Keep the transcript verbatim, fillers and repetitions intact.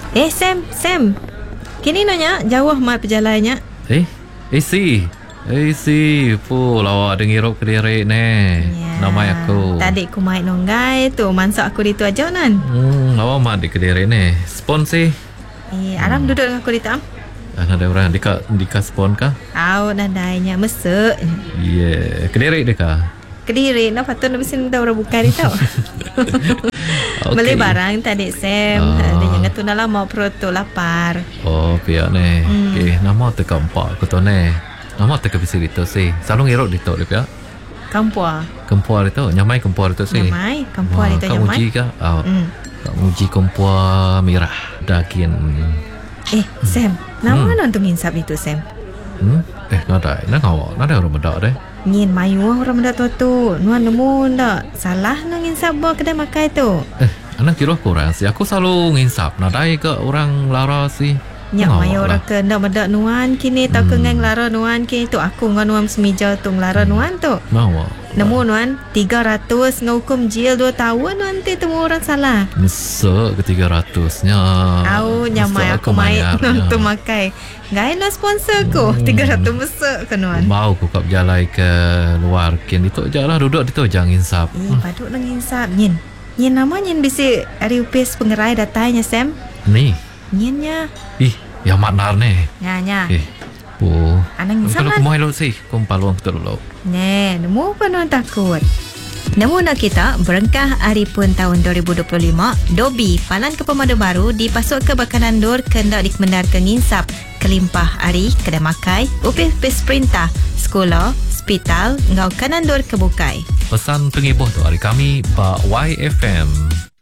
Eh Sam, Sam. Kini nanya jauh mat perjalanannya. Eh, eh si. Eh si, pu lawak dengirup Kediri ni. Ya. Nama aku. Tadi aku main nonggai tu, mansak aku di tu aja nan. Hmm, lawak mat di Kediri ni. Spon si. Eh, Aram hmm. duduk dengan aku di tam. Ada orang dika dika spon kah? Au nadainya mesek. Yeah, Kediri deka. Kediri, nak patut nak besin dah orang buka di tau. Okay. Beli barang tadi Sam. Uh. Dia jangan tu dalam mau perut tu lapar. Oh, pihak ni. Hmm. Okay, nama teka empat aku tu ni. Nama teka bisi itu sih. Selalu ngerok di tu dia pihak. Kampua. Kampua itu, nyamai kampua itu sih. Nyamai, kampua itu nyamai. Kau uji kah? Oh. Hmm. Kau uji kampua merah daging. Eh, Sam, nama hmm. nonton insap itu Sam. Hmm? Eh, nada, nak awak, nada orang bedak deh. Ngin mayu orang mendak tu tu. Nuan nemu ndak salah nang nginsap bawa kedai makai tu. Eh, anak kira kurang sih. Aku selalu nginsap. Nadai ke orang lara sih. Nyak mayu orang ke ndak mendak nuan kini tak hmm. kengeng lara nuan kini tu aku ngan nuan semija tu lara hmm. nuan tu. Mau. Nemu nuan tiga ratus ngahukum jil dua tahun nanti temu orang salah. Mesek ke tiga ratusnya. Au nyamai aku main nonton makai. Gai lah sponsor ku hmm. tiga ratus mesek ke nuan. Mau ku kap jalan ke luar kin itu je lah duduk di tu jangan insap. Eh hmm. paduk nang insap nyin. Nyin nama nyin bisi ari upis pengerai datanya Sam. Ni. Nyinnya. Ih, yang maknar ni. Nya nya. Eh. Oh. Anang insap. Kalau ku mau elok sih, ku paluang kita dulu. Ne, nemu apa nuan takut. Namun kita berengkah hari pun tahun dua ribu dua puluh lima, Dobi palan ke pemadu baru dipasuk ke bakanan dur kendak dikemendar ke nginsap kelimpah hari kedai makai, upis-upis perintah, sekolah, hospital, ngau kanan dur kebukai. Pesan pengibuh tu hari kami, Pak Y F M.